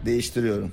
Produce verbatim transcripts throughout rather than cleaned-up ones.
değiştiriyorum.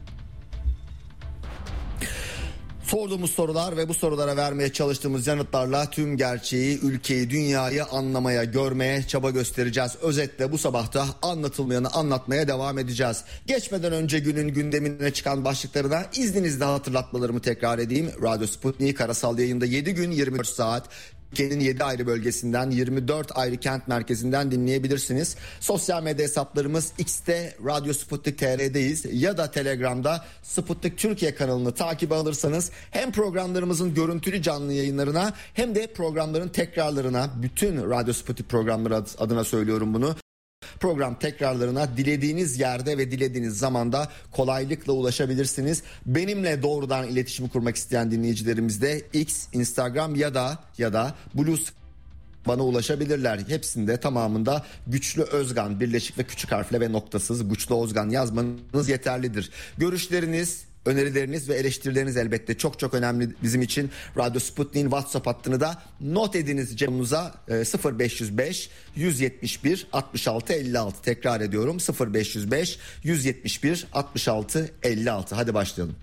Sorduğumuz sorular ve bu sorulara vermeye çalıştığımız yanıtlarla tüm gerçeği, ülkeyi, dünyayı anlamaya, görmeye çaba göstereceğiz. Özetle bu sabahta anlatılmayanı anlatmaya devam edeceğiz. Geçmeden önce günün gündemine çıkan başlıklarına izninizle hatırlatmalarımı tekrar edeyim. Radyo Sputnik karasal yayında yedi gün yirmi dört saat. Ülkenin yedi ayrı bölgesinden, yirmi dört ayrı kent merkezinden dinleyebilirsiniz. Sosyal medya hesaplarımız X'te Radyo Sputnik T R'deyiz ya da Telegram'da Sputnik Türkiye kanalını takibe alırsanız hem programlarımızın görüntülü canlı yayınlarına hem de programların tekrarlarına, bütün Radyo Sputnik programları adına söylüyorum bunu, program tekrarlarına dilediğiniz yerde ve dilediğiniz zamanda kolaylıkla ulaşabilirsiniz. Benimle doğrudan iletişim kurmak isteyen dinleyicilerimiz de X, Instagram ya da ya da Blue bana ulaşabilirler. Hepsinde tamamında Güçlü Özgan, birleşik ve küçük harfle ve noktasız Güçlü Özgan yazmanız yeterlidir. Görüşleriniz, önerileriniz ve eleştirileriniz elbette çok çok önemli bizim için. Radyo Sputnik'in WhatsApp hattını da not ediniz cebinize. sıfır beş yüz beş yüz yetmiş bir altmış altı elli altı, tekrar ediyorum sıfır beş yüz beş yüz yetmiş bir altmış altı elli altı. Hadi başlayalım.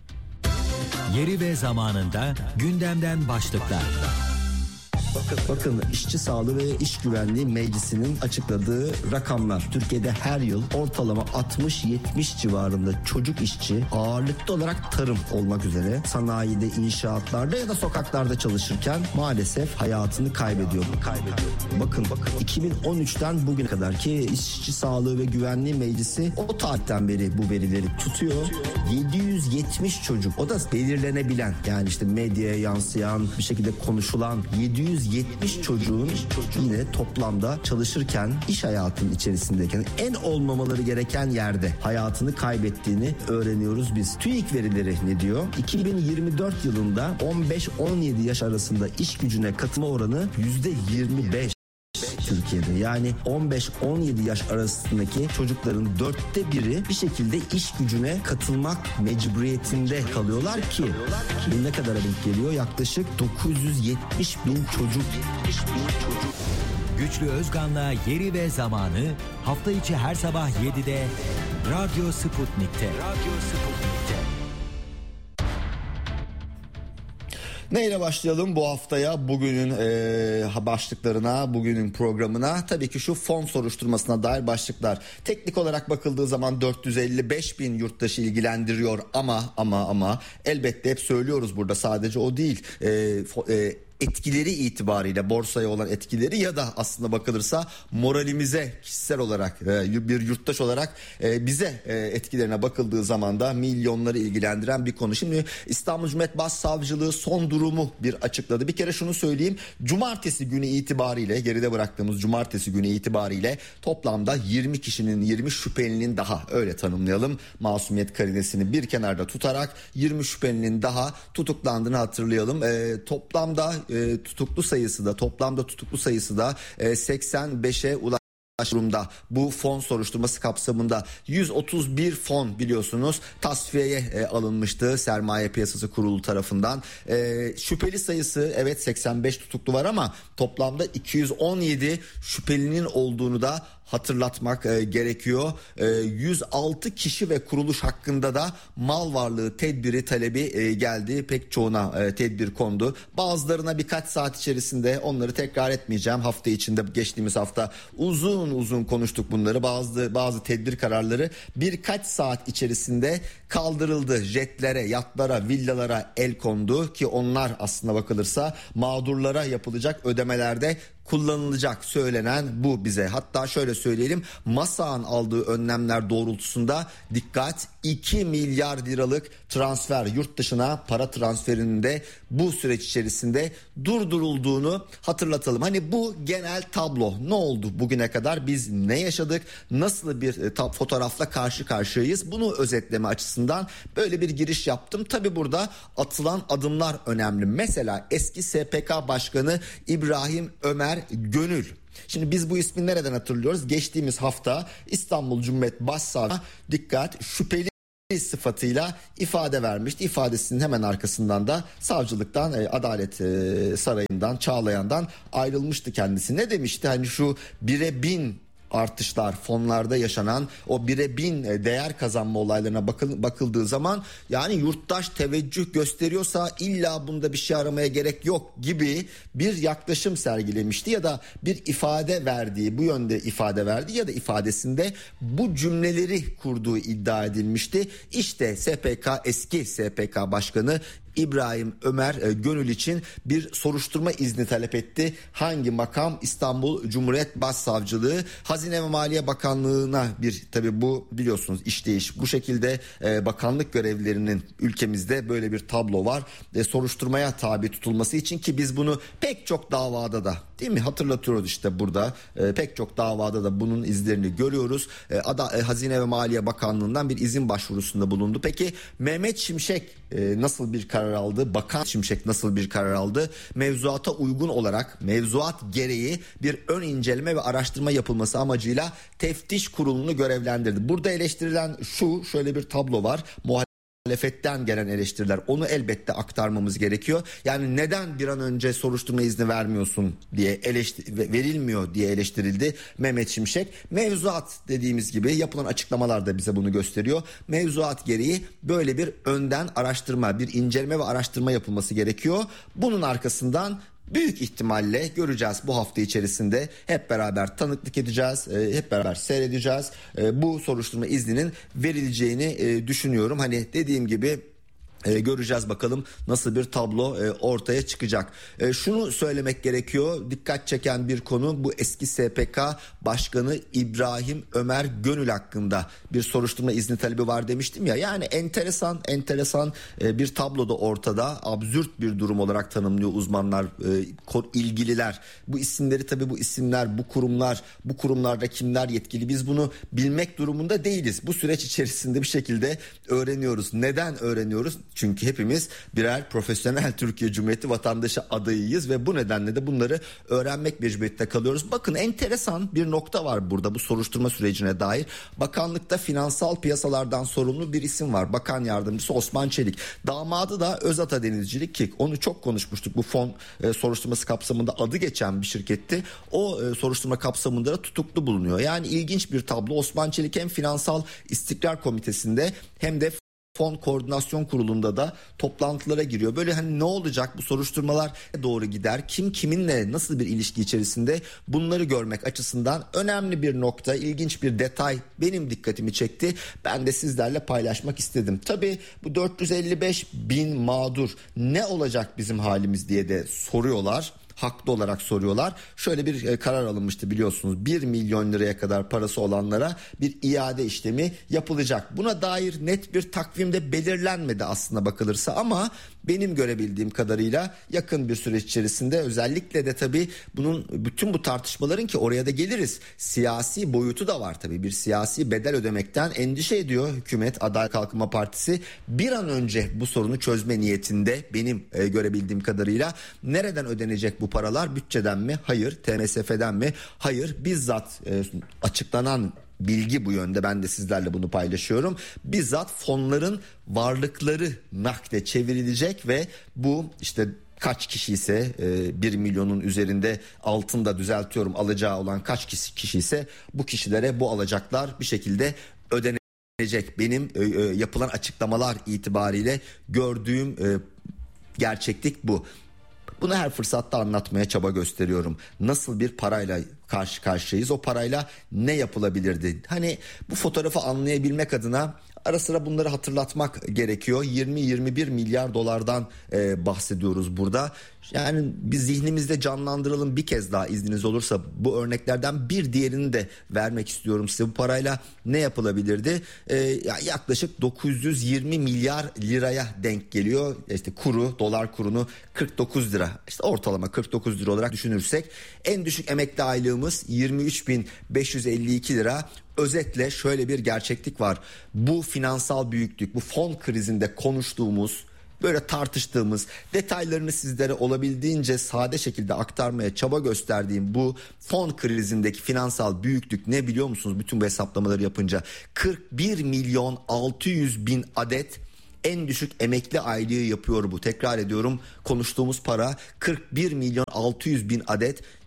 Yeri ve zamanında gündemden başlıklar. Bakın, bakın İşçi Sağlığı ve İş Güvenliği Meclisi'nin açıkladığı rakamlar. Türkiye'de her yıl ortalama altmış yetmiş civarında çocuk işçi, ağırlıklı olarak tarım olmak üzere sanayide, inşaatlarda ya da sokaklarda çalışırken maalesef hayatını kaybediyor. kaybediyor. Bakın bakın iki bin on üçten bugüne kadar ki İşçi Sağlığı ve Güvenliği Meclisi o tarihten beri bu verileri tutuyor. yedi yüz yetmiş çocuk, o da belirlenebilen, yani işte medyaya yansıyan, bir şekilde konuşulan yedi yüz yetmiş çocuğun yine toplamda çalışırken, iş hayatının içerisindeyken en olmamaları gereken yerde hayatını kaybettiğini öğreniyoruz biz. TÜİK verileri ne diyor? iki bin yirmi dört yılında on beş on yedi yaş arasında iş gücüne katılma oranı yüzde yirmi beş. Türkiye'de, yani on beş on yedi yaş arasındaki çocukların dörtte biri bir şekilde iş gücüne katılmak mecburiyetinde kalıyorlar ki bu ne kadara denk geliyor? Yaklaşık dokuz yüz yetmiş bin çocuk. Güçlü Özgan'la Yeri ve Zamanı hafta içi her sabah yedide Radyo Sputnik'te. Radyo Sputnik'te. Neyle başlayalım bu haftaya, bugünün e, başlıklarına, bugünün programına? Tabii ki şu fon soruşturmasına dair başlıklar. Teknik olarak bakıldığı zaman dört yüz elli beş bin yurttaşı ilgilendiriyor ama ama ama elbette hep söylüyoruz burada, sadece o değil. E, e, etkileri itibariyle, borsaya olan etkileri ya da aslında bakılırsa moralimize kişisel olarak bir yurttaş olarak bize etkilerine bakıldığı zaman da milyonları ilgilendiren bir konu. Şimdi İstanbul Cumhuriyet Başsavcılığı son durumu bir açıkladı. Bir kere şunu söyleyeyim, cumartesi günü itibariyle, geride bıraktığımız cumartesi günü itibariyle toplamda yirmi kişinin, yirmi şüphelinin daha, öyle tanımlayalım, masumiyet karinesini bir kenarda tutarak yirmi şüphelinin daha tutuklandığını hatırlayalım. E, toplamda E, tutuklu sayısı da toplamda tutuklu sayısı da e, seksen beşe ulaştı. Durumda bu fon soruşturması kapsamında yüz otuz bir fon biliyorsunuz tasfiyeye e, alınmıştı Sermaye Piyasası Kurulu tarafından. E, şüpheli sayısı, evet seksen beş tutuklu var ama toplamda iki yüz on yedi şüphelinin olduğunu da hatırlatmak e, gerekiyor. E, yüz altı kişi ve kuruluş hakkında da mal varlığı tedbiri talebi e, geldi. Pek çoğuna e, tedbir kondu. Bazılarına birkaç saat içerisinde, onları tekrar etmeyeceğim. Hafta içinde, geçtiğimiz hafta uzun uzun konuştuk bunları. Bazı bazı tedbir kararları birkaç saat içerisinde kaldırıldı. Jetlere, yatlara, villalara el kondu ki onlar aslında bakılırsa mağdurlara yapılacak ödemelerde kullanılacak söylenen bu bize. Hatta şöyle söyleyelim, MASA'nın aldığı önlemler doğrultusunda dikkat, iki milyar liralık transfer, yurt dışına para transferinin de bu süreç içerisinde durdurulduğunu hatırlatalım. Hani bu genel tablo, ne oldu bugüne kadar, biz ne yaşadık, nasıl bir tab- fotoğrafla karşı karşıyayız, bunu özetleme açısından böyle bir giriş yaptım. Tabi burada atılan adımlar önemli. Mesela eski S P K Başkanı İbrahim Ömer Gönül. Şimdi biz bu ismi nereden hatırlıyoruz? Geçtiğimiz hafta İstanbul Cumhuriyet Başsavcılığı dikkat şüpheli sıfatıyla ifade vermişti. İfadesinin hemen arkasından da savcılıktan, e, Adalet e, Sarayı'ndan, Çağlayan'dan ayrılmıştı kendisi. Ne demişti? Hani şu bire bin artışlar, fonlarda yaşanan o bire bin değer kazanma olaylarına bakıl, bakıldığı zaman yani yurttaş teveccüh gösteriyorsa illa bunda bir şey aramaya gerek yok gibi bir yaklaşım sergilemişti ya da bir ifade verdiği, bu yönde ifade verdiği ya da ifadesinde bu cümleleri kurduğu iddia edilmişti. İşte S P K, eski S P K Başkanı İbrahim Ömer Gönül için bir soruşturma izni talep etti. Hangi makam? İstanbul Cumhuriyet Başsavcılığı. Hazine ve Maliye Bakanlığı'na bir, tabii bu biliyorsunuz işleyiş bu şekilde, e, bakanlık görevlilerinin ülkemizde böyle bir tablo var. E, soruşturmaya tabi tutulması için, ki biz bunu pek çok davada da, değil mi, hatırlatıyoruz işte burada. E, pek çok davada da bunun izlerini görüyoruz. E, Ada, e, Hazine ve Maliye Bakanlığı'ndan bir izin başvurusunda bulundu. Peki Mehmet Şimşek e, nasıl bir karar aldı? Bakan Şimşek nasıl bir karar aldı? Mevzuata uygun olarak, mevzuat gereği bir ön inceleme ve araştırma yapılması amacıyla teftiş kurulunu görevlendirdi. Burada eleştirilen şu, şöyle bir tablo var. Muhalefetten gelen eleştiriler, onu elbette aktarmamız gerekiyor. Yani neden bir an önce soruşturma izni vermiyorsun diye eleştir- verilmiyor diye eleştirildi Mehmet Şimşek. Mevzuat, dediğimiz gibi yapılan açıklamalar da bize bunu gösteriyor. Mevzuat gereği böyle bir önden araştırma, bir inceleme ve araştırma yapılması gerekiyor. Bunun arkasından büyük ihtimalle göreceğiz bu hafta içerisinde, hep beraber tanıklık edeceğiz, hep beraber seyredeceğiz. Bu soruşturma izninin verileceğini düşünüyorum. Hani dediğim gibi Ee, göreceğiz bakalım nasıl bir tablo e, ortaya çıkacak. E, şunu söylemek gerekiyor, dikkat çeken bir konu, bu eski S P K Başkanı İbrahim Ömer Gönül hakkında bir soruşturma izni talebi var demiştim ya. Yani enteresan enteresan e, bir tablo da ortada, absürt bir durum olarak tanımlıyor uzmanlar, e, ilgililer. Bu isimleri, tabii bu isimler, bu kurumlar, bu kurumlarda kimler yetkili, biz bunu bilmek durumunda değiliz. Bu süreç içerisinde bir şekilde öğreniyoruz. Neden öğreniyoruz? Çünkü hepimiz birer profesyonel Türkiye Cumhuriyeti vatandaşı adayıyız ve bu nedenle de bunları öğrenmek mecburiyetinde kalıyoruz. Bakın, enteresan bir nokta var burada bu soruşturma sürecine dair. Bakanlıkta finansal piyasalardan sorumlu bir isim var. Bakan Yardımcısı Osman Çelik. Damadı da Özata Denizcilik, ki onu çok konuşmuştuk. Bu fon e, soruşturması kapsamında adı geçen bir şirketti. O e, soruşturma kapsamında da tutuklu bulunuyor. Yani ilginç bir tablo. Osman Çelik hem Finansal İstikrar Komitesi'nde hem de Fon Koordinasyon Kurulu'nda da toplantılara giriyor. Böyle hani ne olacak, bu soruşturmalar doğru gider, kim kiminle nasıl bir ilişki içerisinde, bunları görmek açısından önemli bir nokta, ilginç bir detay benim dikkatimi çekti. Ben de sizlerle paylaşmak istedim. Tabii bu dört yüz elli beş bin mağdur, ne olacak bizim halimiz diye de soruyorlar. Haklı olarak soruyorlar. Şöyle bir e, karar alınmıştı biliyorsunuz. bir milyon liraya kadar parası olanlara bir iade işlemi yapılacak. Buna dair net bir takvimde belirlenmedi aslında bakılırsa, ama benim görebildiğim kadarıyla yakın bir süreç içerisinde, özellikle de tabii bunun, bütün bu tartışmaların, ki oraya da geliriz, siyasi boyutu da var tabii. Bir siyasi bedel ödemekten endişe ediyor hükümet, Adalet Kalkınma Partisi. Bir an önce bu sorunu çözme niyetinde benim e, görebildiğim kadarıyla. Nereden ödenecek bu paralar? Bütçeden mi? Hayır. T M S F'den mi? Hayır. Bizzat e, açıklanan bilgi bu yönde, ben de sizlerle bunu paylaşıyorum. Bizzat fonların varlıkları nakde çevrilecek ve bu işte kaç kişi ise e, bir milyonun üzerinde altında, düzeltiyorum, alacağı olan kaç kişi, kişi ise bu kişilere bu alacaklar bir şekilde ödenecek. Benim e, e, yapılan açıklamalar itibariyle gördüğüm e, gerçeklik bu. Bunu her fırsatta anlatmaya çaba gösteriyorum. Nasıl bir parayla karşı karşıyayız? O parayla ne yapılabilirdi? Hani bu fotoğrafı anlayabilmek adına ara sıra bunları hatırlatmak gerekiyor. yirmi yirmi bir milyar dolardan e, bahsediyoruz burada. Yani biz zihnimizde canlandıralım bir kez daha, izniniz olursa bu örneklerden bir diğerini de vermek istiyorum size. Bu parayla ne yapılabilirdi? Ee, yaklaşık dokuz yüz yirmi milyar liraya denk geliyor. İşte kuru, dolar kurunu kırk dokuz lira. İşte ortalama kırk dokuz lira olarak düşünürsek, en düşük emekli aylığımız yirmi üç bin beş yüz elli iki lira. Özetle şöyle bir gerçeklik var. Bu finansal büyüklük, bu fon krizinde konuştuğumuz, böyle tartıştığımız, detaylarını sizlere olabildiğince sade şekilde aktarmaya çaba gösterdiğim bu fon krizindeki finansal büyüklük ne biliyor musunuz? Bütün bu hesaplamaları yapınca kırk bir milyon altı yüz bin adet en düşük emekli aylığı yapıyor bu. Tekrar ediyorum, konuştuğumuz para kırk bir milyon altı yüz bin adet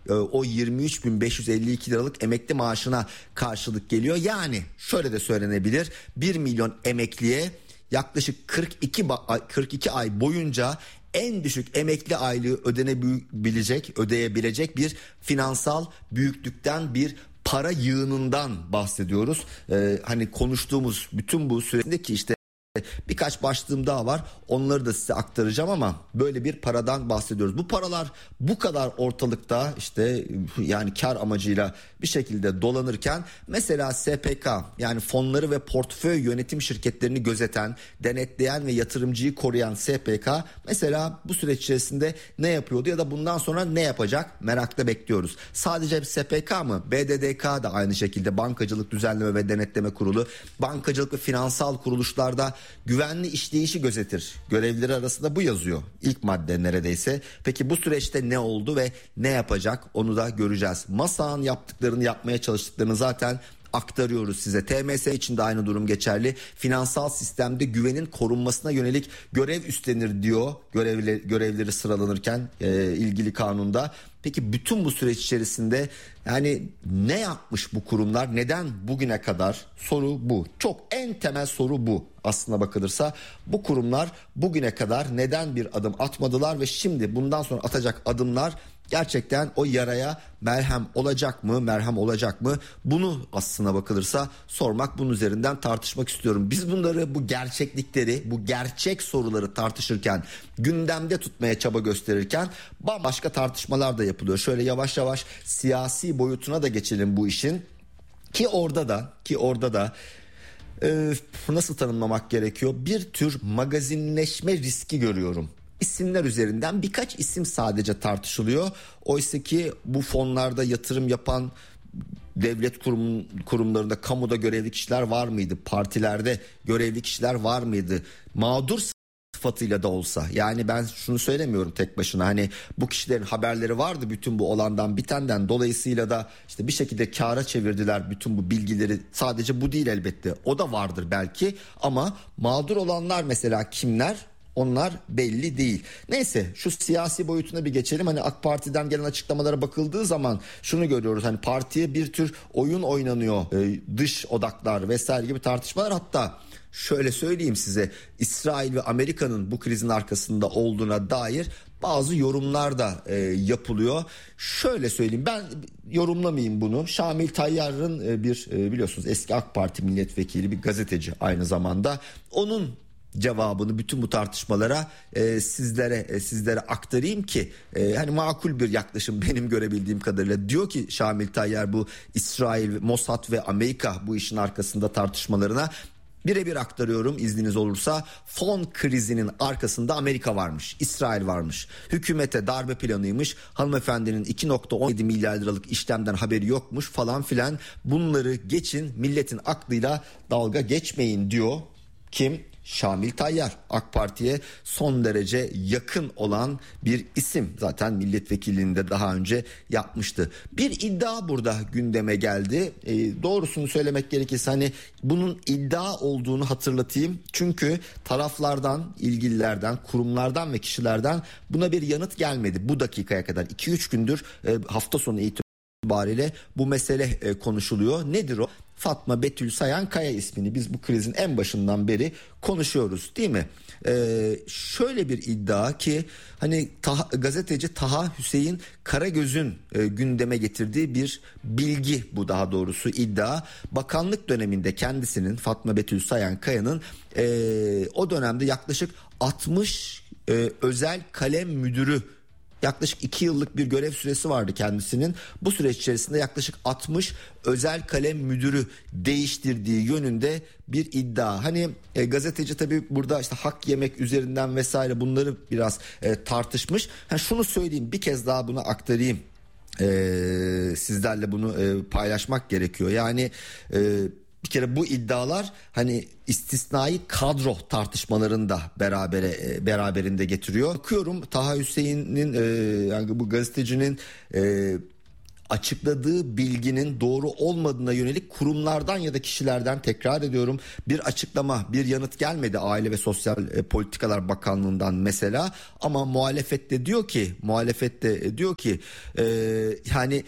e, o yirmi üç bin beş yüz elli iki liralık emekli maaşına karşılık geliyor. Yani şöyle de söylenebilir, bir milyon emekliye yaklaşık kırk iki kırk iki ay boyunca en düşük emekli aylığı ödenebilecek, ödeyebilecek bir finansal büyüklükten, bir para yığınından bahsediyoruz. Ee, hani konuştuğumuz bütün bu süredeki işte birkaç başlığım daha var. Onları da size aktaracağım ama böyle bir paradan bahsediyoruz. Bu paralar bu kadar ortalıkta işte yani kar amacıyla bir şekilde dolanırken mesela S P K, yani fonları ve portföy yönetim şirketlerini gözeten, denetleyen ve yatırımcıyı koruyan S P K mesela bu süreç içerisinde ne yapıyordu ya da bundan sonra ne yapacak merakla bekliyoruz. Sadece S P K mı? B D D K da aynı şekilde, Bankacılık Düzenleme ve Denetleme Kurulu, bankacılık ve finansal kuruluşlarda güvenli işleyişi gözetir. Görevleri arasında bu yazıyor. İlk madde neredeyse. Peki bu süreçte ne oldu ve ne yapacak onu da göreceğiz. MASA'nın yaptıklarını, yapmaya çalıştıklarını zaten aktarıyoruz size. T M S için de aynı durum geçerli. Finansal sistemde güvenin korunmasına yönelik görev üstlenir diyor görevli, görevleri sıralanırken e, ilgili kanunda. Peki bütün bu süreç içerisinde yani ne yapmış bu kurumlar? Neden bugüne kadar? Soru bu. Çok en temel soru bu. Aslına bakılırsa bu kurumlar bugüne kadar neden bir adım atmadılar ve şimdi bundan sonra atacak adımlar gerçekten o yaraya merhem olacak mı, merhem olacak mı? Bunu aslına bakılırsa sormak, bunun üzerinden tartışmak istiyorum. Biz bunları, bu gerçeklikleri, bu gerçek soruları tartışırken, gündemde tutmaya çaba gösterirken bambaşka tartışmalar da yapılıyor. Şöyle yavaş yavaş siyasi boyutuna da geçelim bu işin. Ki orada da, ki orada da e, nasıl tanımlamak gerekiyor? Bir tür magazinleşme riski görüyorum. İsimler üzerinden birkaç isim sadece tartışılıyor. Oysa ki bu fonlarda yatırım yapan devlet kurum, kurumlarında, kamuda görevli kişiler var mıydı? Partilerde görevli kişiler var mıydı? Mağdur sıfatıyla da olsa, yani ben şunu söylemiyorum tek başına, hani bu kişilerin haberleri vardı bütün bu olandan bitenden, dolayısıyla da işte bir şekilde kâra çevirdiler bütün bu bilgileri. Sadece bu değil elbette, o da vardır belki, ama mağdur olanlar mesela kimler? Onlar belli değil. Neyse, şu siyasi boyutuna bir geçelim. Hani AK Parti'den gelen açıklamalara bakıldığı zaman şunu görüyoruz. Hani partiye bir tür oyun oynanıyor. Ee, dış odaklar vesaire gibi tartışmalar. Hatta şöyle söyleyeyim size, İsrail ve Amerika'nın bu krizin arkasında olduğuna dair bazı yorumlar da e, yapılıyor. Şöyle söyleyeyim, ben yorumlamayayım bunu. Şamil Tayyar'ın e, bir e, biliyorsunuz eski AK Parti milletvekili, bir gazeteci aynı zamanda. Onun cevabını bütün bu tartışmalara e, sizlere e, sizlere aktarayım ki e, hani makul bir yaklaşım benim görebildiğim kadarıyla. Diyor ki Şamil Tayyar, bu İsrail, Mossad ve Amerika bu işin arkasında tartışmalarına, birebir aktarıyorum izniniz olursa. Fon krizinin arkasında Amerika varmış, İsrail varmış. Hükümete darbe planıymış. Hanımefendinin iki virgül on yedi milyar liralık işlemden haberi yokmuş falan filan. Bunları geçin, milletin aklıyla dalga geçmeyin diyor. Kim? Şamil Tayyar, AK Parti'ye son derece yakın olan bir isim. Zaten milletvekilliğini de daha önce yapmıştı. Bir iddia burada gündeme geldi. E, doğrusunu söylemek gerekirse hani bunun iddia olduğunu hatırlatayım. Çünkü taraflardan, ilgililerden, kurumlardan ve kişilerden buna bir yanıt gelmedi bu dakikaya kadar. iki üç gündür e, hafta sonu itibariyle bu mesele e, konuşuluyor. Nedir o? Fatma Betül Sayan Kaya ismini biz bu krizin en başından beri konuşuyoruz, değil mi? Ee, şöyle bir iddia ki hani Taha, gazeteci Taha Hüseyin Karagöz'ün e, gündeme getirdiği bir bilgi bu, daha doğrusu iddia. Bakanlık döneminde kendisinin, Fatma Betül Sayan Kaya'nın e, o dönemde yaklaşık altmış e, özel kalem müdürü, yaklaşık iki yıllık bir görev süresi vardı kendisinin. Bu süreç içerisinde yaklaşık altmış özel kalem müdürü değiştirdiği yönünde bir iddia. Hani e, gazeteci tabii burada işte hak yemek üzerinden vesaire bunları biraz e, tartışmış. Ha, şunu söyleyeyim, bir kez daha bunu aktarayım. E, sizlerle bunu e, paylaşmak gerekiyor. Yani e, bir kere bu iddialar hani istisnai kadro tartışmalarını da berabere, beraberinde getiriyor. Bakıyorum Taha Hüseyin'in e, yani bu gazetecinin e, açıkladığı bilginin doğru olmadığına yönelik kurumlardan ya da kişilerden, tekrar ediyorum, bir açıklama, bir yanıt gelmedi Aile ve Sosyal Politikalar Bakanlığı'ndan mesela. Ama muhalefet de diyor ki, muhalefet de diyor ki e, yani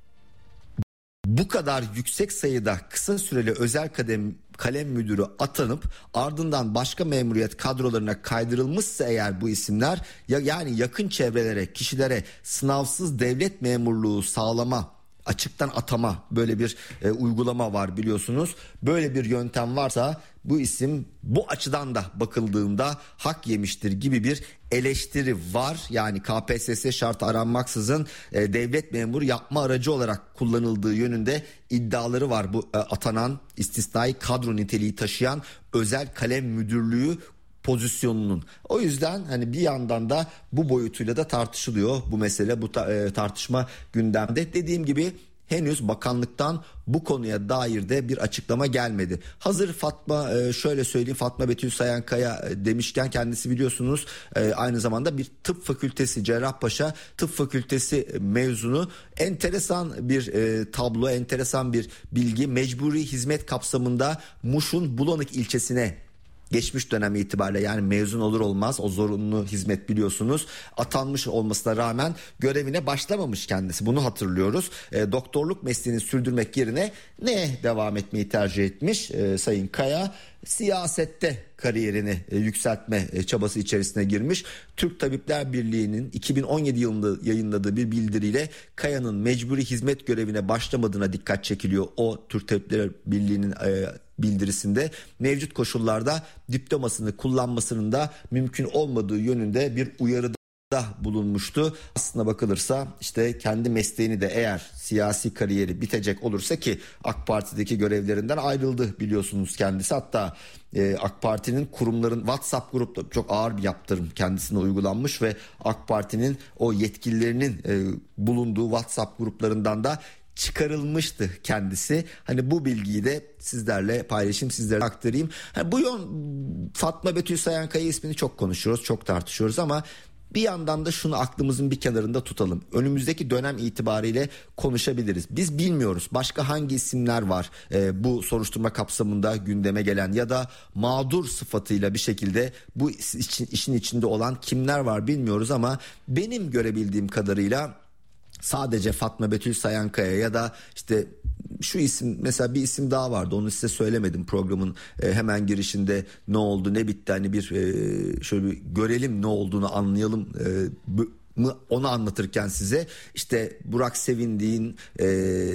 bu kadar yüksek sayıda kısa süreli özel kadem, kalem müdürü atanıp ardından başka memuriyet kadrolarına kaydırılmışsa eğer bu isimler, ya yani yakın çevrelere, kişilere sınavsız devlet memurluğu sağlama, açıktan atama, böyle bir e, uygulama var biliyorsunuz. Böyle bir yöntem varsa bu isim bu açıdan da bakıldığında hak yemiştir gibi bir eleştiri var. Yani K P S S şartı aranmaksızın e, devlet memuru yapma aracı olarak kullanıldığı yönünde iddiaları var. Bu e, atanan, istisnai kadro niteliği taşıyan özel kalem müdürlüğü pozisyonunun. O yüzden hani bir yandan da bu boyutuyla da tartışılıyor bu mesele, bu ta- e, tartışma gündemde. Dediğim gibi henüz bakanlıktan bu konuya dair de bir açıklama gelmedi. Hazır Fatma, şöyle söyleyeyim, Fatma Betül Sayankaya demişken, kendisi biliyorsunuz aynı zamanda bir tıp fakültesi, Cerrahpaşa Tıp Fakültesi mezunu. Enteresan bir tablo, enteresan bir bilgi. Mecburi hizmet kapsamında Muş'un Bulanık ilçesine geçmiş dönem itibariyle, yani mezun olur olmaz o zorunlu hizmet biliyorsunuz, atanmış olmasına rağmen görevine başlamamış kendisi. Bunu hatırlıyoruz. E, doktorluk mesleğini sürdürmek yerine neye devam etmeyi tercih etmiş e, Sayın Kaya? Siyasette kariyerini e, yükseltme e, çabası içerisine girmiş. Türk Tabipler Birliği'nin iki bin on yedi yılında yayınladığı bir bildiriyle Kaya'nın mecburi hizmet görevine başlamadığına dikkat çekiliyor. O Türk Tabipler Birliği'nin e, bildirisinde mevcut koşullarda diplomasını kullanmasının da mümkün olmadığı yönünde bir uyarıda bulunmuştu. Aslına bakılırsa işte kendi mesleğini de, eğer siyasi kariyeri bitecek olursa, ki AK Parti'deki görevlerinden ayrıldı biliyorsunuz kendisi. Hatta e, AK Parti'nin kurumların WhatsApp grupta çok ağır bir yaptırım kendisine uygulanmış ve AK Parti'nin o yetkililerinin e, bulunduğu WhatsApp gruplarından da çıkarılmıştı kendisi. Hani bu bilgiyi de sizlerle paylaşayım, sizlere aktarayım. Yani bu yön, Fatma Betül Sayankaya ismini çok konuşuyoruz, çok tartışıyoruz ama bir yandan da şunu aklımızın bir kenarında tutalım. Önümüzdeki dönem itibariyle konuşabiliriz. Biz bilmiyoruz başka hangi isimler var e, bu soruşturma kapsamında gündeme gelen ya da mağdur sıfatıyla bir şekilde bu işin, işin içinde olan kimler var bilmiyoruz ama benim görebildiğim kadarıyla sadece Fatma Betül Sayankaya ya da işte şu isim, mesela bir isim daha vardı, onu size söylemedim programın e, hemen girişinde, ne oldu ne bitti, hani bir e, şöyle bir görelim ne olduğunu anlayalım e, bu, onu anlatırken size işte Burak Sevindik'in e,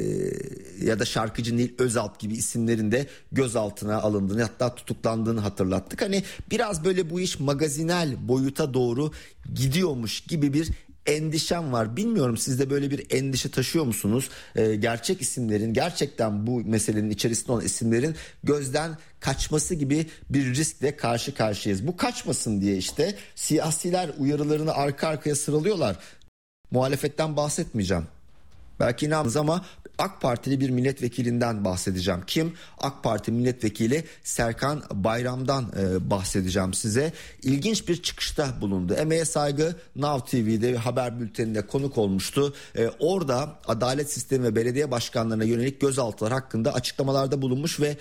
ya da şarkıcı Nil Özalp gibi isimlerin de gözaltına alındığını, hatta tutuklandığını hatırlattık. Hani biraz böyle bu iş magazinel boyuta doğru gidiyormuş gibi bir endişem var. Bilmiyorum, siz de böyle bir endişe taşıyor musunuz? Ee, gerçek isimlerin, gerçekten bu meselenin içerisinde olan isimlerin gözden kaçması gibi bir riskle karşı karşıyayız. Bu kaçmasın diye işte siyasiler uyarılarını arka arkaya sıralıyorlar. Muhalefetten bahsetmeyeceğim. Belki inanmaz ama AK Partili bir milletvekilinden bahsedeceğim. Kim? AK Parti milletvekili Serkan Bayram'dan e, bahsedeceğim size. İlginç bir çıkışta bulundu. Emeğe Saygı Now T V'de haber bülteninde konuk olmuştu. E, orada adalet sistemi ve belediye başkanlarına yönelik gözaltılar hakkında açıklamalarda bulunmuş ve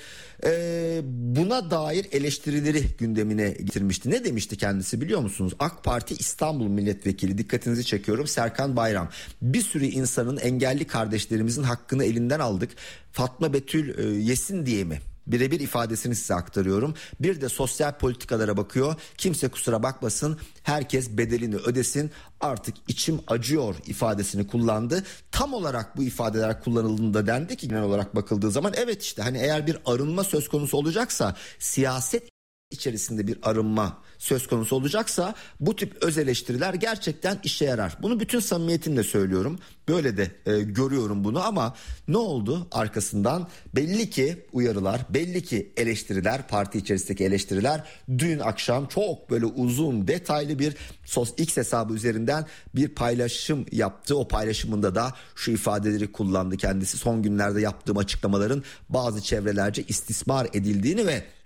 e, buna dair eleştirileri gündemine getirmişti. Ne demişti kendisi biliyor musunuz? AK Parti İstanbul milletvekili, dikkatinizi çekiyorum, Serkan Bayram. Bir sürü insanın, engelli kardeşlerimizin hakkını elinden aldık. Fatma Betül e, yesin diye mi? Birebir ifadesini size aktarıyorum. Bir de sosyal politikalara bakıyor. Kimse kusura bakmasın, herkes bedelini ödesin. Artık içim acıyor ifadesini kullandı. Tam olarak bu ifadeler kullanıldığında dendi ki, genel olarak bakıldığı zaman evet, işte hani eğer bir arınma söz konusu olacaksa, siyaset içerisinde bir arınma söz konusu olacaksa bu tip öz eleştiriler gerçekten işe yarar. Bunu bütün samimiyetimle söylüyorum. Böyle de e, görüyorum bunu ama ne oldu arkasından? Belli ki uyarılar, belli ki eleştiriler, parti içerisindeki eleştiriler. Dün akşam çok böyle uzun, detaylı bir sos X hesabı üzerinden bir paylaşım yaptı. O paylaşımında da şu ifadeleri kullandı kendisi. Son günlerde yaptığım açıklamaların bazı çevrelerce istismar edildiğini ve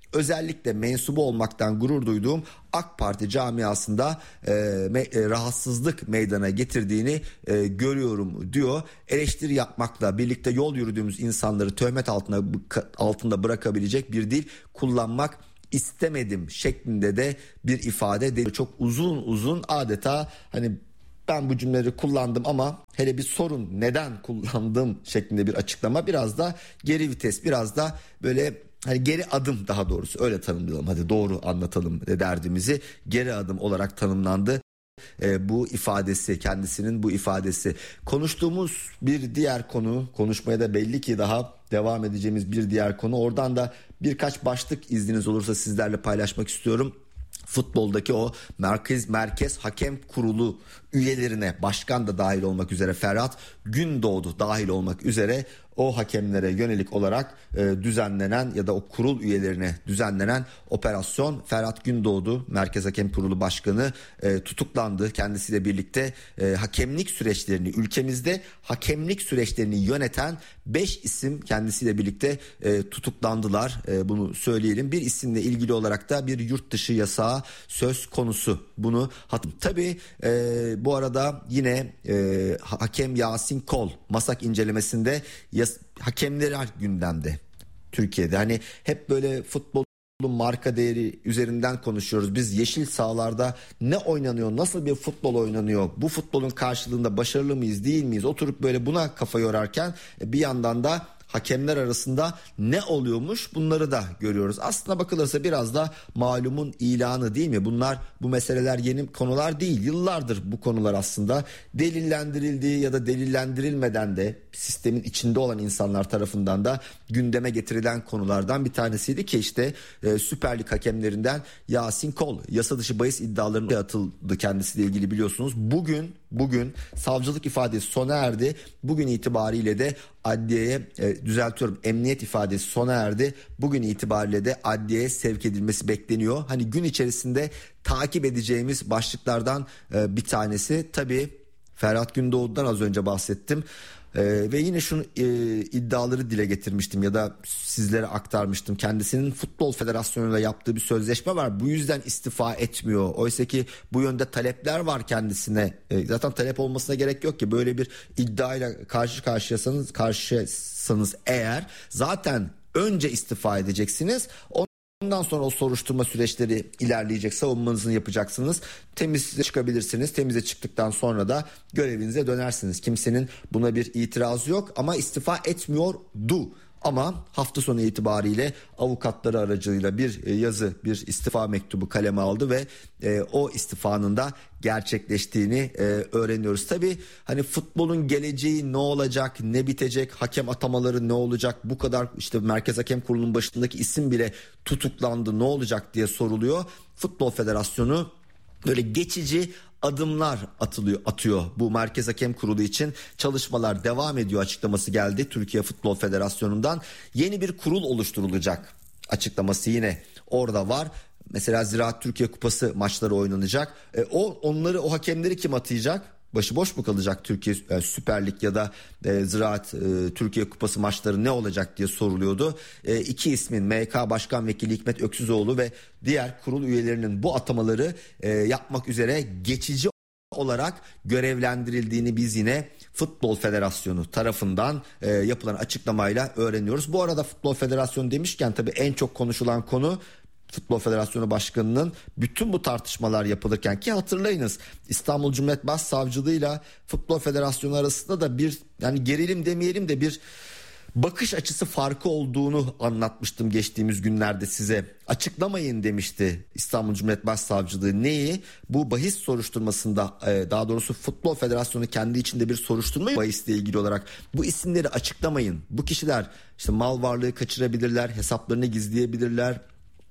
özellikle mensubu olmaktan gurur duyduğum AK Parti camiasında e, me, e, rahatsızlık meydana getirdiğini e, görüyorum diyor. Eleştiri yapmakla birlikte yol yürüdüğümüz insanları töhmet altına altında bırakabilecek bir dil kullanmak istemedim şeklinde de bir ifade değil. Çok uzun uzun adeta hani ben bu cümleleri kullandım ama hele bir sorun neden kullandım şeklinde bir açıklama, biraz da geri vites, biraz da böyle hani geri adım, daha doğrusu öyle tanımlayalım, hadi doğru anlatalım derdimizi, geri adım olarak tanımlandı. E, bu ifadesi, kendisinin bu ifadesi. Konuştuğumuz bir diğer konu, konuşmaya da belli ki daha devam edeceğimiz bir diğer konu, oradan da birkaç başlık izniniz olursa sizlerle paylaşmak istiyorum. Futboldaki o merkez merkez hakem kurulu üyelerine, başkan da dahil olmak üzere, Ferhat Gündoğdu dahil olmak üzere o hakemlere yönelik olarak e, düzenlenen ya da o kurul üyelerine düzenlenen operasyon, Ferhat Gündoğdu Merkez Hakem Kurulu Başkanı e, tutuklandı. Kendisiyle birlikte e, hakemlik süreçlerini, ülkemizde hakemlik süreçlerini yöneten beş isim kendisiyle birlikte e, tutuklandılar. E, bunu söyleyelim. Bir isimle ilgili olarak da bir yurt dışı yasağı söz konusu. Bunu hatırlayın. Tabii e, bu arada yine e, hakem Yasin Kol masak incelemesinde yas- hakemler gündemde Türkiye'de. Hani hep böyle futbol marka değeri üzerinden konuşuyoruz. Biz yeşil sahalarda ne oynanıyor, nasıl bir futbol oynanıyor, bu futbolun karşılığında başarılı mıyız değil miyiz, oturup böyle buna kafa yorarken bir yandan da hakemler arasında ne oluyormuş, bunları da görüyoruz. Aslına bakılırsa biraz da malumun ilanı değil mi? Bunlar, bu meseleler yeni konular değil. Yıllardır bu konular aslında delillendirildiği ya da delillendirilmeden de sistemin içinde olan insanlar tarafından da gündeme getirilen konulardan bir tanesiydi ki işte e, Süper Lig hakemlerinden Yasin Kol yasa dışı bahis iddialarına atıldı kendisiyle ilgili, biliyorsunuz. Bugün bugün savcılık ifadesi sona erdi. Bugün itibariyle de adliyeye e, düzeltiyorum emniyet ifadesi sona erdi. Bugün itibariyle de adliyeye sevk edilmesi bekleniyor. Hani gün içerisinde takip edeceğimiz başlıklardan e, bir tanesi. Tabii Ferhat Gündoğdu'dan az önce bahsettim. Ee, ve yine şunu e, iddiaları dile getirmiştim ya da sizlere aktarmıştım. Kendisinin Futbol Federasyonu'yla yaptığı bir sözleşme var. Bu yüzden istifa etmiyor. Oysa ki bu yönde talepler var kendisine. E, zaten talep olmasına gerek yok ki, böyle bir iddiayla karşı karşıyasanız karşıyasanız eğer zaten önce istifa edeceksiniz. Ondan sonra o soruşturma süreçleri ilerleyecek, savunmanızı yapacaksınız, temize çıkabilirsiniz. Temize çıktıktan sonra da görevinize dönersiniz. Kimsenin buna bir itirazı yok ama istifa etmiyordu. Ama hafta sonu itibariyle avukatları aracılığıyla bir yazı, bir istifa mektubu kaleme aldı ve e, o istifanın da gerçekleştiğini e, öğreniyoruz. Tabii hani futbolun geleceği ne olacak, ne bitecek, hakem atamaları ne olacak, bu kadar işte Merkez Hakem Kurulu'nun başındaki isim bile tutuklandı, ne olacak diye soruluyor. Futbol Federasyonu böyle geçici adımlar atılıyor, atıyor. Bu Merkez Hakem Kurulu için çalışmalar devam ediyor açıklaması geldi Türkiye Futbol Federasyonu'ndan. Yeni bir kurul oluşturulacak açıklaması yine orada var. Mesela Ziraat Türkiye Kupası maçları oynanacak. E, o onları, o hakemleri kim atayacak? Başıboş mu kalacak Türkiye e, Süper Lig ya da e, Ziraat e, Türkiye Kupası maçları ne olacak diye soruluyordu. E, iki ismin M K Başkan Vekili Hikmet Öksüzoğlu ve diğer kurul üyelerinin bu atamaları e, yapmak üzere geçici olarak görevlendirildiğini biz yine Futbol Federasyonu tarafından e, yapılan açıklamayla öğreniyoruz. Bu arada Futbol Federasyonu demişken tabii en çok konuşulan konu Futbol Federasyonu Başkanı'nın bütün bu tartışmalar yapılırken, ki hatırlayınız İstanbul Cumhuriyet Başsavcılığı ile Futbol Federasyonu arasında da bir, yani gerilim demeyelim de bir bakış açısı farkı olduğunu anlatmıştım geçtiğimiz günlerde size. Açıklamayın demişti İstanbul Cumhuriyet Başsavcılığı. Neyi? Bu bahis soruşturmasında, daha doğrusu Futbol Federasyonu kendi içinde bir soruşturma bahisle ilgili olarak bu isimleri açıklamayın. Bu kişiler işte mal varlığı kaçırabilirler, hesaplarını gizleyebilirler,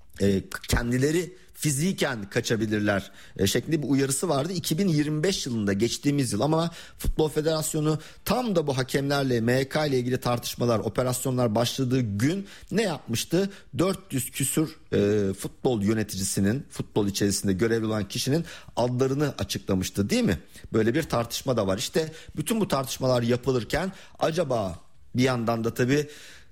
kendileri fiziken kaçabilirler e, şeklinde bir uyarısı vardı iki bin yirmi beş yılında, geçtiğimiz yıl. Ama Futbol Federasyonu tam da bu hakemlerle M K ile ilgili tartışmalar, operasyonlar başladığı gün ne yapmıştı? dört yüz küsür e, futbol yöneticisinin, futbol içerisinde görevli olan kişinin adlarını açıklamıştı, değil mi? Böyle bir tartışma da var. İşte bütün bu tartışmalar yapılırken acaba bir yandan da tabii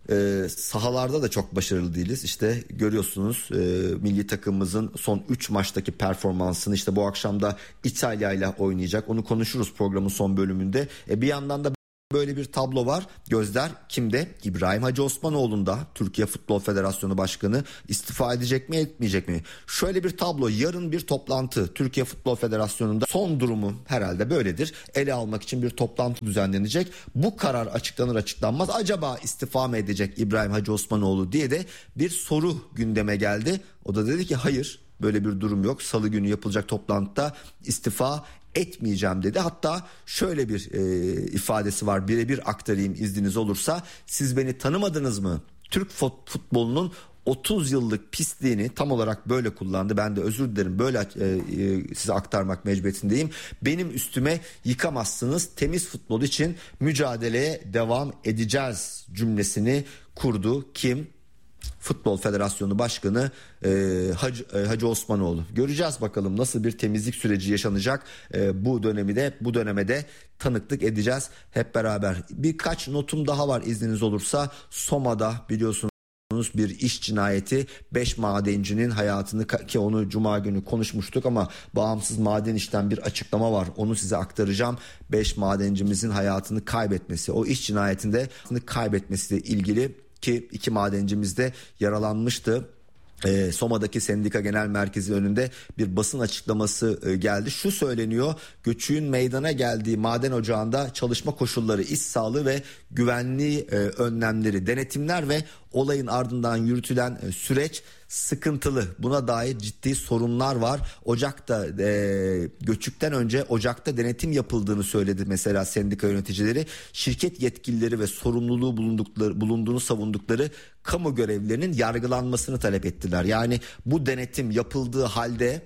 Ee, sahalarda da çok başarılı değiliz. İşte görüyorsunuz e, milli takımımızın son üç maçtaki performansını, işte bu akşam da İtalya ile oynayacak. Onu konuşuruz programın son bölümünde. E, bir yandan da böyle bir tablo var. Gözler kimde? İbrahim Hacı Osmanoğlu'nda. Türkiye Futbol Federasyonu Başkanı istifa edecek mi, etmeyecek mi? Şöyle bir tablo. Yarın bir toplantı Türkiye Futbol Federasyonu'nda, son durumu herhalde böyledir, ele almak için bir toplantı düzenlenecek. Bu karar açıklanır açıklanmaz acaba istifa mı edecek İbrahim Hacı Osmanoğlu diye de bir soru gündeme geldi. O da dedi ki hayır, böyle bir durum yok. Salı günü yapılacak toplantıda istifa etmeyeceğim dedi. Hatta şöyle bir e, ifadesi var, birebir aktarayım izniniz olursa. Siz beni tanımadınız mı? Türk futbolunun otuz yıllık pisliğini tam olarak böyle kullandı. Ben de özür dilerim, böyle e, e, size aktarmak mecburiyetindeyim. Benim üstüme yıkamazsınız. Temiz futbol için mücadeleye devam edeceğiz cümlesini kurdu. Kim? Futbol Federasyonu Başkanı e, Hacı, e, Hacı Osmanoğlu. Göreceğiz bakalım nasıl bir temizlik süreci yaşanacak. E, bu dönemi de bu döneme de tanıklık edeceğiz hep beraber. Birkaç notum daha var izniniz olursa. Soma'da biliyorsunuz bir iş cinayeti, beş madencinin hayatını, ki onu cuma günü konuşmuştuk ama bağımsız maden işten bir açıklama var, onu size aktaracağım. beş madencimizin hayatını kaybetmesi, o iş cinayetinde kaybetmesiyle ilgili, ki iki madencimiz de yaralanmıştı. E, Soma'daki sendika genel merkezi önünde bir basın açıklaması e, geldi. Şu söyleniyor: göçüğün meydana geldiği maden ocağında çalışma koşulları, iş sağlığı ve güvenliği e, önlemleri, denetimler ve olayın ardından yürütülen e, süreç sıkıntılı. Buna dair ciddi sorunlar var. Ocakta e, göçükten önce ocakta denetim yapıldığını söyledi mesela sendika yöneticileri. Şirket yetkilileri ve sorumluluğu bulundukları, bulunduğunu savundukları kamu görevlilerinin yargılanmasını talep ettiler. Yani bu denetim yapıldığı halde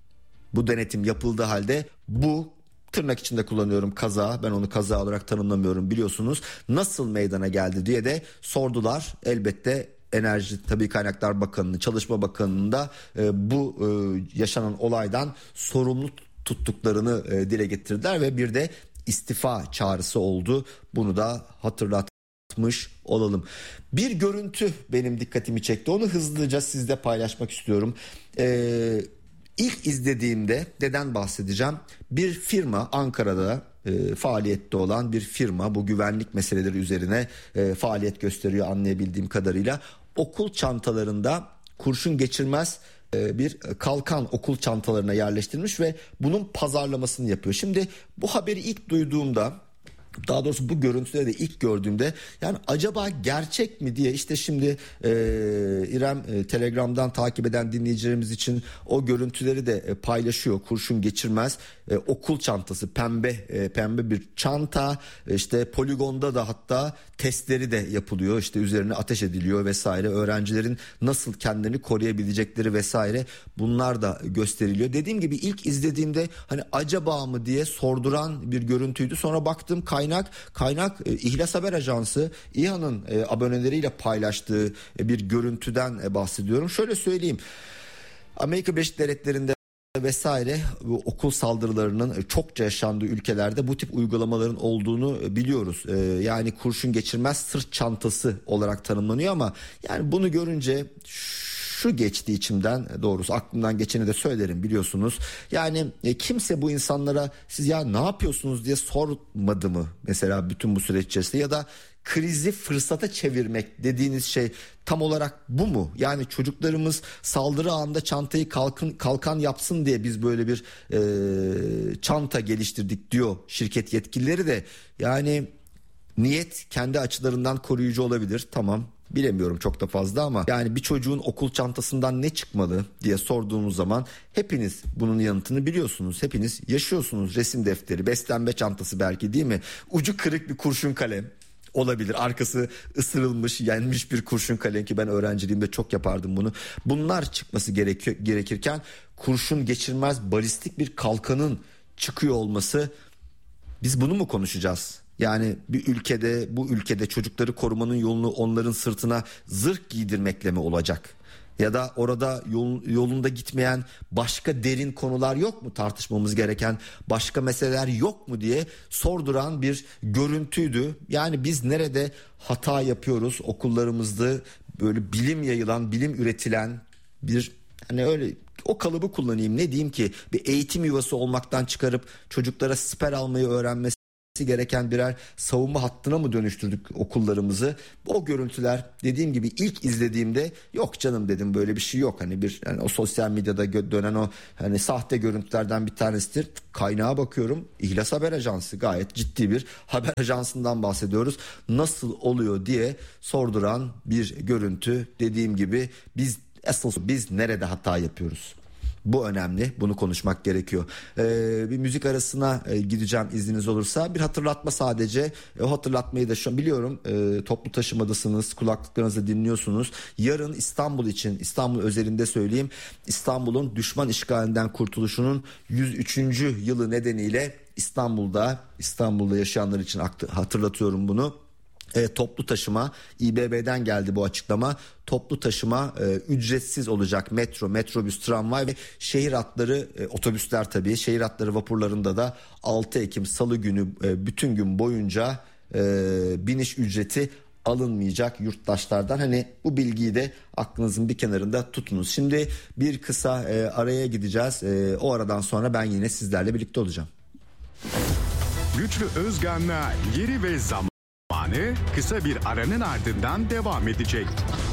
bu denetim yapıldığı halde bu, tırnak içinde kullanıyorum, kaza, ben onu kaza olarak tanımlamıyorum biliyorsunuz, nasıl meydana geldi diye de sordular. Elbette Enerji Tabii Kaynaklar Bakanı'nın, Çalışma Bakanı'nın da e, bu e, yaşanan olaydan sorumlu tuttuklarını e, dile getirdiler ve bir de istifa çağrısı oldu. Bunu da hatırlatmış olalım. Bir görüntü benim dikkatimi çekti. Onu hızlıca sizle paylaşmak istiyorum. Eee İlk izlediğimde neden bahsedeceğim? Bir firma, Ankara'da e, faaliyette olan bir firma, bu güvenlik meseleleri üzerine e, faaliyet gösteriyor anlayabildiğim kadarıyla. Okul çantalarında kurşun geçirmez e, bir kalkan okul çantalarına yerleştirilmiş ve bunun pazarlamasını yapıyor. Şimdi bu haberi ilk duyduğumda, daha doğrusu bu görüntüleri de ilk gördüğümde, yani acaba gerçek mi diye, işte şimdi e, İrem e, Telegram'dan takip eden dinleyicilerimiz için o görüntüleri de e, paylaşıyor. Kurşun geçirmez e, okul çantası, pembe e, pembe bir çanta, e, işte poligonda da hatta testleri de yapılıyor, işte üzerine ateş ediliyor vesaire, öğrencilerin nasıl kendini koruyabilecekleri vesaire, bunlar da gösteriliyor. Dediğim gibi ilk izlediğimde hani acaba mı diye sorduran bir görüntüydü. Sonra baktım kaynak kaynak e, İhlas Haber Ajansı, İHA'nın e, aboneleriyle paylaştığı e, bir görüntüden e, bahsediyorum. Şöyle söyleyeyim, Amerika Birleşik Devletleri'nde vesaire bu okul saldırılarının çokça yaşandığı ülkelerde bu tip uygulamaların olduğunu biliyoruz. Ee, yani kurşun geçirmez sırt çantası olarak tanımlanıyor ama yani bunu görünce şu geçti içimden, doğrusu aklımdan geçeni de söylerim biliyorsunuz. Yani e, kimse bu insanlara siz ya ne yapıyorsunuz diye sormadı mı mesela bütün bu süreç içerisinde, ya da krizi fırsata çevirmek dediğiniz şey tam olarak bu mu? Yani çocuklarımız saldırı anında çantayı kalkın, kalkan yapsın diye biz böyle bir e, çanta geliştirdik diyor şirket yetkilileri de. Yani niyet kendi açılarından koruyucu olabilir, tamam, bilemiyorum çok da fazla, ama yani bir çocuğun okul çantasından ne çıkmalı diye sorduğumuz zaman hepiniz bunun yanıtını biliyorsunuz. Hepiniz yaşıyorsunuz. Resim defteri, beslenme çantası belki, değil mi? Ucu kırık bir kurşun kalem olabilir. Arkası ısırılmış, yenmiş bir kurşun kalem, ki ben öğrenciliğimde çok yapardım bunu. Bunlar çıkması gerekiyor, gerekirken kurşun geçirmez balistik bir kalkanın çıkıyor olması, biz bunu mu konuşacağız? Yani bir ülkede, bu ülkede çocukları korumanın yolunu onların sırtına zırh giydirmekle mi olacak? Ya da orada yol, yolunda gitmeyen başka derin konular yok mu, tartışmamız gereken başka meseleler yok mu diye sorduran bir görüntüydü. Yani biz nerede hata yapıyoruz? Okullarımızda böyle bilim yayılan, bilim üretilen bir, hani öyle o kalıbı kullanayım, ne diyeyim ki, bir eğitim yuvası olmaktan çıkarıp çocuklara siper almayı öğrenmesi gereken birer savunma hattına mı dönüştürdük okullarımızı? O görüntüler, dediğim gibi ilk izlediğimde yok canım dedim, böyle bir şey yok. Hani bir, yani o sosyal medyada gö- dönen o hani sahte görüntülerden bir tanesidir. Kaynağa bakıyorum, İhlas Haber Ajansı, gayet ciddi bir haber ajansından bahsediyoruz. Nasıl oluyor diye sorduran bir görüntü. Dediğim gibi biz asıl biz nerede hata yapıyoruz? Bu önemli. Bunu konuşmak gerekiyor. Ee, bir müzik arasına e, gideceğim izniniz olursa. Bir hatırlatma sadece. E, o hatırlatmayı da şu an biliyorum. E, toplu taşımadasınız. Kulaklıklarınızı dinliyorsunuz. Yarın İstanbul için, İstanbul özelinde söyleyeyim, İstanbul'un düşman işgalinden kurtuluşunun yüz üçüncü yılı nedeniyle İstanbul'da, İstanbul'da yaşayanlar için hatırlatıyorum bunu. E, toplu taşıma, İBB'den geldi bu açıklama. Toplu taşıma e, ücretsiz olacak. Metro, metrobüs, tramvay ve şehir hatları, e, otobüsler tabii. Şehir hatları vapurlarında da altı Ekim Salı günü e, bütün gün boyunca e, biniş ücreti alınmayacak yurttaşlardan. Hani bu bilgiyi de aklınızın bir kenarında tutunuz. Şimdi bir kısa e, araya gideceğiz. E, o aradan sonra ben yine sizlerle birlikte olacağım. Güçlü Özgan'la Yeri ve Zaman kısa bir aranın ardından devam edecek.